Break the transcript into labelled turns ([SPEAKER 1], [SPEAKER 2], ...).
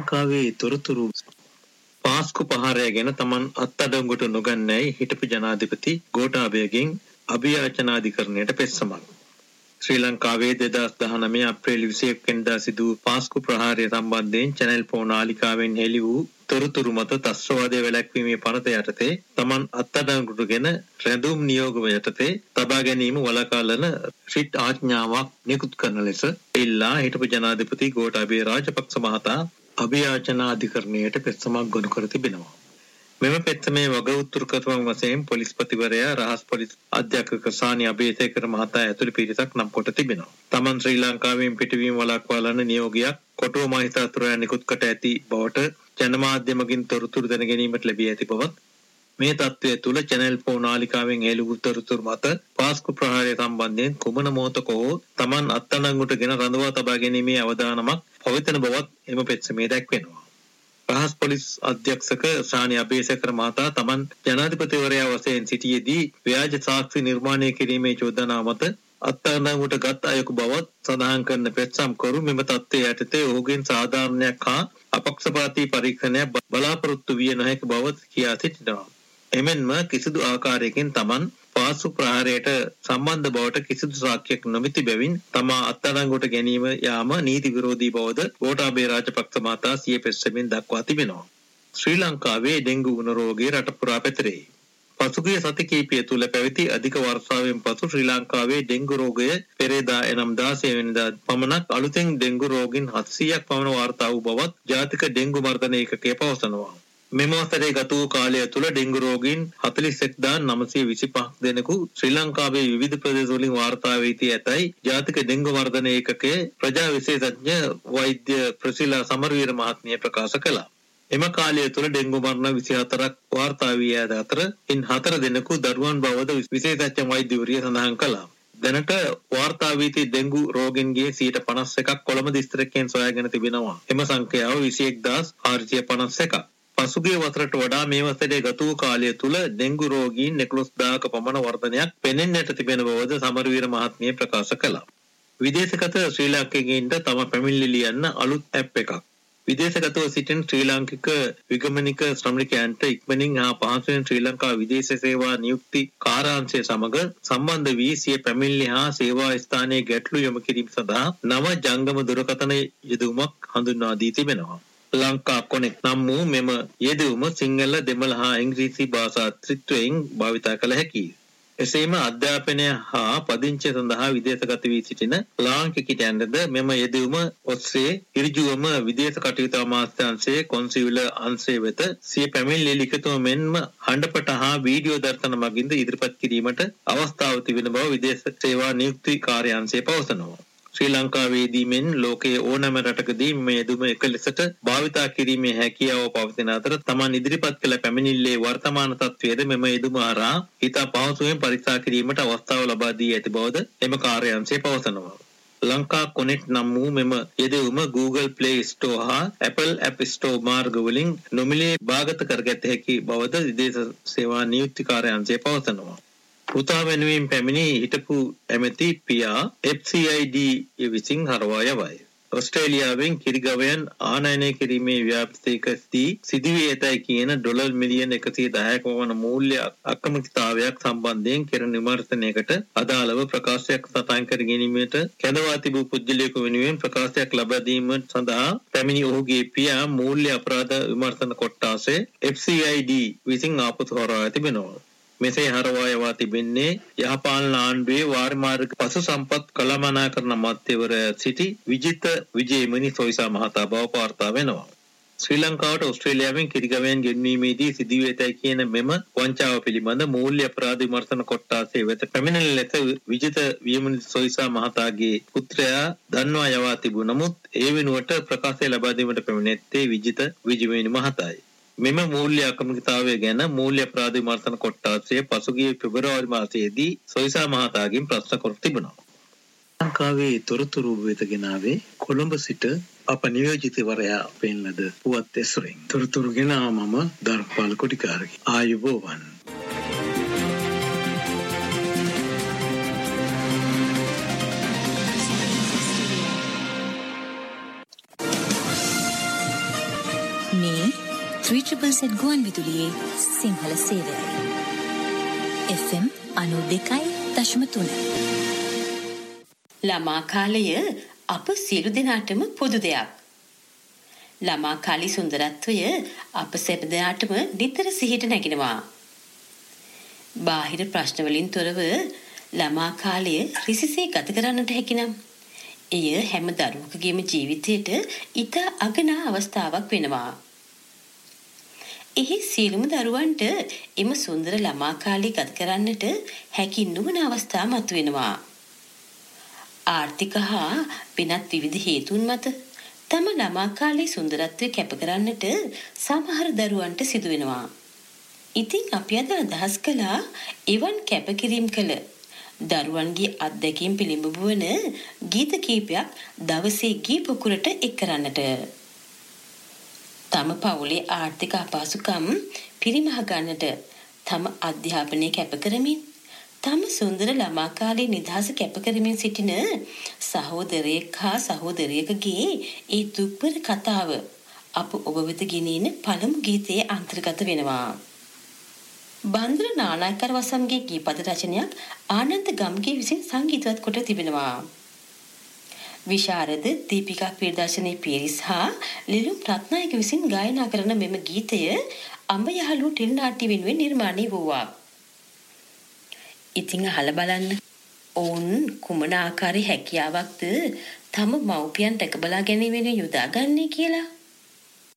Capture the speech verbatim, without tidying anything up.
[SPEAKER 1] ලංකාවේ තොරතුරු පාස්කු පහරය ගැන තමන් අත්අඩංගුවට නොගන්නැයි හිටපු ජනාධිපති ගෝඨාභයගෙන් අභියාචනාධිකරණයට පෙත්සමක්. ශ්‍රී ලංකාවේ දෙදහස් දහනවය අප්‍රේල් විසිඑක වෙනිදා සිදු වූ පාස්කු ප්‍රහාරය සම්බන්ධයෙන් චැනල් ෆෝර් නාලිකාවෙන් හෙළි වූ තොරතුරු මත ත්‍රස්තවාදය වැළැක්වීමේ පනත යටතේ තමන් අත්අඩංගුවටගෙන රැඳුම් නියෝග යටතේ තබා ගැනීම වළකාලන රිට් ආඥාවක් නිකුත් කරන ලෙස ඉල්ලා හිටපු ජනාධිපති ගෝඨාභය රාජපක්ෂ මහතා අභියාචනා අධිකරණයට පෙත්සමක් ගොනු කර තිබෙනවා. මෙම පෙත්සමේ වග උත්තරකරුවන් වශයෙන් පොලිස්පතිවරයා රහස් පොලිස් අධ්‍යක්ෂක සානි අබේසේකර මහතා ඇතුළු පිරිසක් නම් කොට තිබෙනවා. තමන් ශ්‍රී ලංකාවෙන් පිටවීම වළක්වාලන නියෝගයක් කොටුව මහින්තාතුරයා නිකුත් කොට ඇති බවට ජනමාධ්‍ය මගින් තොරතුරු දැන ගැනීමට ලැබී ඇති බවත් මේ තත්ත්වය තුළ චැනල් ෆෝර් නාලිකාවෙන් හෙළි වූ තොරතුරු මත පාස්කු ප්‍රහාරය සම්බන්ධයෙන් කුමන මොහොතක හෝ තමන් අත්අඩංගුවටගෙන රඳවා තබා ගැනීමේ අවදානමක් පවතින බවත් එම පෙත්සමේ දැක්වෙනවා. රහස් පොලිස් අධ්‍යක්ෂක ශානි අබේසේකර මහතා තමන් ජනාධිපතිවරයා වශයෙන් සිටියේදී ව්‍යාජ සාක්ෂි නිර්මාණය කිරීමේ චෝදනාව මත අත්අඩංගුවට ගත් අයෙකු බවත් සඳහන් කරන පෙත්සම්කරු මෙම තත්ත්වය යටතේ ඔහුගෙන් සාධාරණයක් හා අපක්ෂපාතී පරීක්ෂණයක් බලාපොරොත්තු විය නොහැකි බව කියා සිටිනවා. එමෙන්ම කිසිදු ආකාරයකින් තමන් පාස්කු ප්‍රහාරයට සම්බන්ධ බවට කිසිදු සාක්ෂියක් නොමැති බැවින් තමා අත්අඩංගුවට ගැනීම යාම නීති විරෝධී බවද ගෝඨාභය රාජපක්ෂ මහතා සිය පෙත්සමෙන් දක්වා තිබෙනවා. ශ්‍රී ලංකාවේ ඩෙංගු වුණ රෝගය රට පුරා පැතිරේ. පසුගිය සති කිහිපය තුළ පැවති අධික වර්ෂාවෙන් පසු ශ්‍රී ලංකාවේ ඩෙංගු රෝගය පෙරේදා එනම් දාසය වෙනිදා පමණක් අලුතෙන් ඩෙංගු රෝගීන් හත්සීයක් පමණ වාර්තා වූ බවත් ජාතික ඩෙංගු මර්ධන ඒකකය පවසනවා. මෙම වසරේ ගත වූ කාලය තුළ ඩෙංගු රෝගීන් හතළිස් එක්දහස් නවසිය විසිපහ දෙනෙකු ශ්‍රී ලංකාවේ විවිධ ප්‍රදේශවලින් වාර්තා වී ඇති ඇතැයි ජාතික ඩෙංගු මර්ධන ඒකකයේ ප්‍රජා විශේෂඥ වෛද්‍ය ප්‍රසිලා සමරවීර මහත්මිය ප්‍රකාශ කළා. එම කාලය තුළ ඩෙංගු මරණ විසිහතරක් වාර්තා වී ඇත අතර ඉන් හතර දෙනෙකු දරුවන් බවද විශේෂඥ වෛද්‍යවරිය සඳහන් කළා. දැනට වාර්තා වී ඇති ඩෙංගු රෝගීන්ගේ සියයට පනස් එකක් කොළඹ දිස්ත්‍රික්කයෙන් සොයාගෙන තිබෙනවා. එම සංඛ්‍යාව විසිඑක්දහස් හාරසිය පනස් එකක්. පසුගිය වසරට වඩා මේ වසරේ ගත වූ කාලය තුළ ඩෙංගු රෝගීන් එකොළොස් දාහක පමණ වර්ධනයක් පෙනෙන්නට තිබෙන බවද සමරවීර මහත්මිය ප්‍රකාශ කළා. විදේශගත ශ්‍රී ලාංකිකයින්ට තම පැමිණිලි ලියන්න අලුත් ඇප් එකක්. විදේශගතව සිටින ශ්‍රී ලාංකික විගමනික ශ්‍රමිකයන්ට ඉක්මනින් හා පහසුවෙන් ශ්‍රී ලංකා විදේශ සේවා නියුක්ති කාර්යාංශය සමග සම්බන්ධ වී සිය පැමිණිලි හා සේවා ස්ථානයේ ගැටලු යොමු කිරීම සඳහා නව ජංගම දුරකථන යෙදවුමක් හඳුන්වා දී තිබෙනවා. ලංකා කොනෙක්ට් නම් වූ මෙම යෙදවුම සිංහල දෙමළ හා ඉංග්‍රීසි භාෂා ත්‍රිත්වයෙන් භාවිතා කළ හැකියි. එසේම අධ්‍යාපනය හා පදිංචිය සඳහා විදේශගත වී සිටින ලාංකිකයන්ටද මෙම යෙදවුම ඔස්සේ ඍජුවම විදේශ කටයුතු අමාත්‍යාංශයේ කොන්සියුල අංශය වෙත සිය පැමිණිලි ලිඛිතව මෙන්ම හඬපට හා වීඩියෝ දර්ශන මගින්ද ඉදිරිපත් කිරීමට අවස්ථාව තිබෙන බව විදේශ සේවා නියුක්ති කාර්යාංශය පවසනවා. ශ්‍රී ලංකාවේදී මෙන් ලෝකයේ ඕනෑම රටකදී මේ යෙදුම එක ලෙසට භාවිතා කිරීමේ හැකියාව පවතින අතර තමන් ඉදිරිපත් කළ පැමිණිල්ලේ වර්තමාන තත්ත්වයේද මෙම යෙදුම හරහා ඉතා පහසුවෙන් පරීක්ෂා කිරීමට අවස්ථාව ලබා දී ඇති බවද එම කාර්යාංශය පවසනවා. ලංකා කොනෙක්ට් නම් වූ මෙම යෙදවුම Google Play Store හා Apple App Store මාර්ගවලින් නොමිලේ භාගත කරගත හැකි බවද විදේශ සේවා නියුක්ති කාර්යාංශය පවසනවා. පුතා වෙනුවෙන් පැමිණි හිටපු ඇමති පියා එෆ් සී අයි ඩී විසින් හරවා යවයි. ඔස්ට්‍රේලියාවෙන් කිරිගවයන් ආනයනය කිරීමේ ව්‍යාපෘතිකදී සිදුවී ඇතැයි කියන ඩොලර් මිලියන එකසිය දහයක වන මූල්‍ය අකමැතිතාවයක් සම්බන්ධයෙන් කෙරෙන විමර්ශනයකට අදාළව ප්‍රකාශයක් සටහන් කර ගැනීමට කැඳවා තිබූ පුද්ගලයෙකු වෙනුවෙන් ප්‍රකාශයක් ලබා දීම සඳහා පැමිණි ඔහුගේ පියා මූල්‍ය අපරාධ විමර්ශන කොට්ටාසේ එෆ් සී අයි ඩී විසින් ආපසු හරවා තිබෙනවා. මෙසේ හරවා යවා තිබෙන්නේ යහපාලන ආණ්ඩුවේ වාරිමාර්ග පසු සම්පත් කළමනාකරන මධ්‍යවර සිටි විජිත විජේමනි සොයිසා මහතා බව වාර්තා වෙනවා. ශ්‍රී ලංකාවට ඕස්ට්‍රේලියාවෙන් කිරිගවයන් ගෙන්වීමේදී සිදුවී ඇතැයි කියන මෙම වංචාව පිළිබඳ මූල්‍ය අපරාධ විමර්ශන කොට්ටාසේ වෙත පැමිණෙන ලෙස විජිත විජේමනි සොයිසා මහතාගේ පුත්‍රයා දන්වා යවා තිබු නමුත් ඒ වෙනුවට ප්‍රකාශය ලබා දීමට පැමිණෙත්තේ විජිත විජේමනි මහතායි. මෙම මූල්‍ය අකමැතිතාවය ගැන මූල්‍ය අපරාධ විමර්ශන කොට්ටාසය පසුගිය පෙබරවාරි මාසයේදී සොයිසා මහතාගෙන් ප්‍රශ්න කර තිබුණා. ලංකාවේ තොරතුරු වෙත ගෙනාවේ කොළඹ සිට අප නියෝජිතවරයා පෙන්ලද පුවත් ඇසුරින්. තොරතුරු ගෙනා මම ධර්මපාල කොටිකාරකි. ආයුබෝවන්.
[SPEAKER 2] මේ three triple Z ගුවන් විදුලියේ සිංහල සේවයයි. එෆ් එම් අනූ දෙකයි දශම තුන.
[SPEAKER 3] ළමා කාලය අප සියලු දෙනාටම පොදු දෙයක්. ළමා කාලේ සුන්දරත්වය අප සැම දෙනාටම නිතර සිහිට නැගෙනවා. බාහිර ප්‍රශ්න වලින් තොරව ළමා කාලය රිසිසේ ගත කරන්නට හැකිනම් එය හැම දරුවෙකුගේම ජීවිතයට ඉතා අගනා අවස්ථාවක් වෙනවා. එහි සියලුම දරුවන්ට එම සුන්දර ළමා කාලය ගත කරන්නට හැකි නොවන අවස්ථා මතුවෙනවා. ආර්ථික හා වෙනත් විවිධ හේතුන් මත තම ළමා කාලයේ සුන්දරත්වය කැප කරන්නට සමහර දරුවන්ට සිදු වෙනවා. ඉතින් අපි අද අදහස් කළා එවන් කැපකිරීම කළ දරුවන්ගේ අත්දැකීම් පිළිබඳ වන ගීත කීපයක් දවසේ ගී පොකුරට එක් කරන්නට. තම පවුලේ ආර්ථික අපහසුකම් පිරිමහ ගන්නට තම අධ්‍යාපනය කැප කරමින් තම සුන්දර ළමා කාලයේ නිදහස කැප කරමින් සිටින සහෝදරයෙක් හා සහෝදරියකගේ ඒ දුක්බර කතාව අප ඔබ වෙත ගෙනෙන පළමු ගීතයේ අන්තර්ගත වෙනවා. බන්දර නානායකර වසම්ගේ ගීපද රචනයක් ආනන්ද ගම්ගේ විසින් සංගීතවත් කොට තිබෙනවා. විශාරද දීපිකා ප්‍රදර්ශනයේ පීරිස් හා ලිලුම් රත්නායක විසින් ගායනා කරන මෙම ගීතය අඹ යහළු ටෙලිනාට්‍ය වෙනුවෙන් නිර්මාණය වූවා. ඉතින් අහලා බලන්න ඔවුන් කුමන ආකාරයේ හැකියාවක්ද තම මව්පියන් රැක බලා ගැනීමෙන් යොදාගන්නේ කියලා.